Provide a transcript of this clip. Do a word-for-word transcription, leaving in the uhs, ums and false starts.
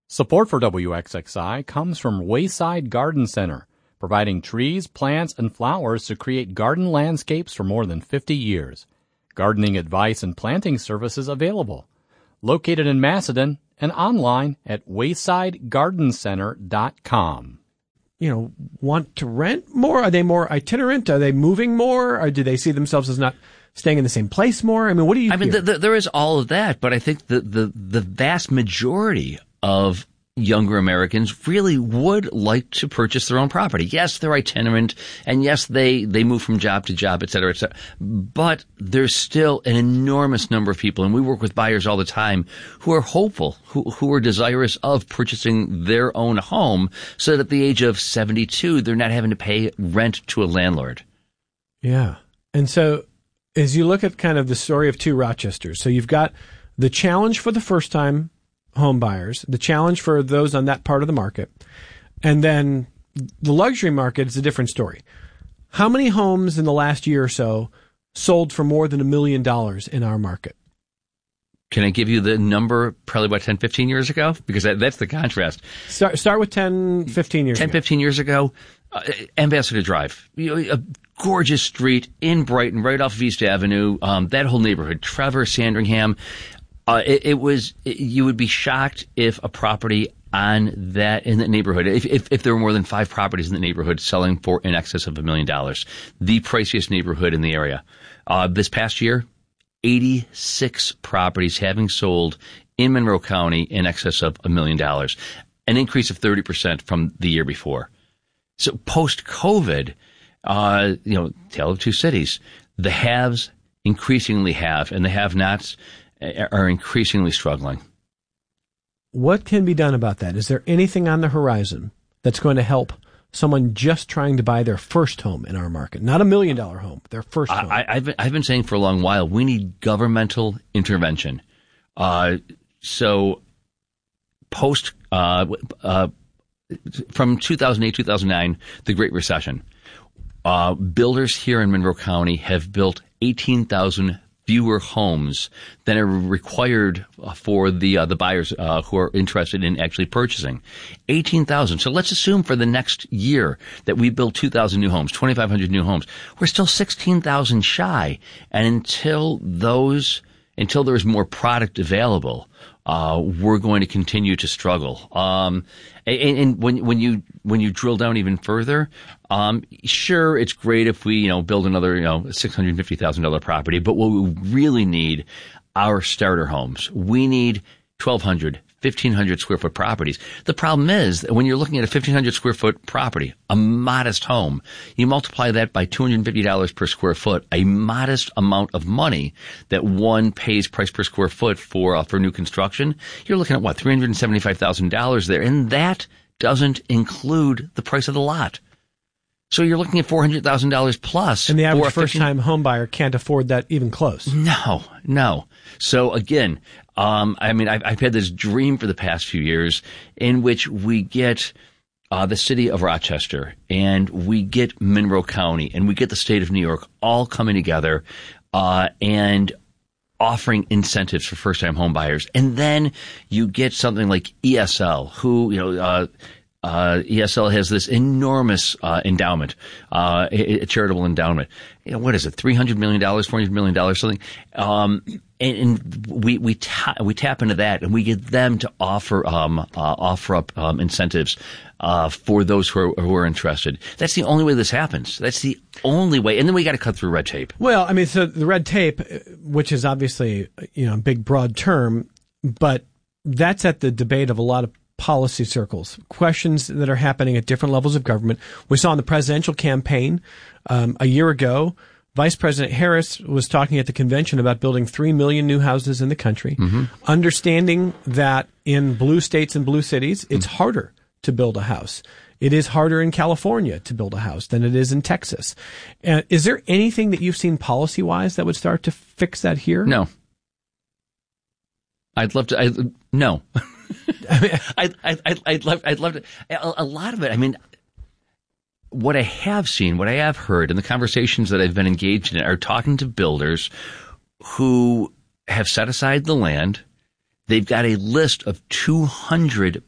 Support for W X X I comes from Wayside Garden Center, providing trees, plants, and flowers to create garden landscapes for more than fifty years. Gardening advice and planting services available. Located in Macedon and online at wayside garden center dot com. You know, want to rent more? Are they more itinerant? Are they moving more? Or do they see themselves as not staying in the same place more? I mean, what do you I mean, hear? the, the, there is all of that, but I think the, the, the vast majority of younger Americans really would like to purchase their own property. Yes, they're itinerant, and yes, they, they move from job to job, et cetera, et cetera. But there's still an enormous number of people, and we work with buyers all the time, who are hopeful, who, who are desirous of purchasing their own home, so that at the age of seventy-two, they're not having to pay rent to a landlord. Yeah. And so as you look at kind of the story of two Rochesters, so you've got the challenge for the first-time home buyers, the challenge for those on that part of the market, and then the luxury market is a different story. How many homes in the last year or so sold for more than a million dollars in our market? Can I give you the number probably about ten, fifteen years ago? Because that, that's the contrast. Start, start with ten, fifteen years ten, ago. fifteen years ago, uh, Ambassador Drive, you know, a gorgeous street in Brighton, right off of East Avenue, um, that whole neighborhood, Trevor, Sandringham. Uh, it, it was, it, you would be shocked if a property on that, in that neighborhood, if, if, if there were more than five properties in the neighborhood selling for in excess of a million dollars, the priciest neighborhood in the area. Uh, this past year, eighty-six properties having sold in Monroe County in excess of a million dollars, an increase of thirty percent from the year before. So post-COVID, uh, you know, tale of two cities, the haves increasingly have, and the have-nots are increasingly struggling. What can be done about that? Is there anything on the horizon that's going to help someone just trying to buy their first home in our market? Not a million dollar home, their first home. I, I've, been, I've been saying for a long while, we need governmental intervention. Uh, so post, uh, uh, from two thousand eight, two thousand nine, the Great Recession, uh, builders here in Monroe County have built eighteen thousand fewer homes than are required for the uh, the buyers uh, who are interested in actually purchasing. eighteen thousand. So let's assume for the next year that we build two thousand new homes, twenty-five hundred new homes. We're still sixteen thousand shy. And until those, until there's more product available, uh, we're going to continue to struggle. Um, and, and when, when you, when you drill down even further, um, sure, it's great if we, you know, build another, you know, six hundred fifty thousand dollars property, but what we really need are starter homes. We need twelve hundred, fifteen hundred square foot properties. The problem is that when you're looking at a fifteen hundred square foot property, a modest home, you multiply that by two hundred fifty dollars per square foot, a modest amount of money that one pays price per square foot for, uh, for new construction. You're looking at what, three hundred seventy-five thousand dollars there. And that doesn't include the price of the lot. So you're looking at four hundred thousand dollars plus. And the average first-time home buyer can't afford that even close. No, no. So again, um, I mean, I've, I've had this dream for the past few years in which we get uh, the city of Rochester and we get Monroe County and we get the state of New York all coming together uh, and offering incentives for first-time home buyers. And then you get something like E S L, who, you know, uh, Uh, E S L has this enormous uh, endowment, uh, a, a charitable endowment. You know, what is it, three hundred million dollars, four hundred million dollars, something? Um, and, and we we, ta- we tap into that, and we get them to offer um, uh, offer up um, incentives uh, for those who are, who are interested. That's the only way this happens. That's the only way. And then we got to cut through red tape. Well, I mean, so the red tape, which is obviously, you know, a big, broad term, but that's at the debate of a lot of policy circles, questions that are happening at different levels of government. We saw in the presidential campaign um, a year ago, Vice President Harris was talking at the convention about building three million new houses in the country, mm-hmm. understanding that in blue states and blue cities, it's mm-hmm. harder to build a house. It is harder in California to build a house than it is in Texas. Uh, is there anything that you've seen policy-wise that would start to fix that here? No. I'd love to. I, no. I mean, I, I, I, I'd love, I'd love to. A, a lot of it. I mean, what I have seen, what I have heard, and the conversations that I've been engaged in are talking to builders who have set aside the land. They've got a list of two hundred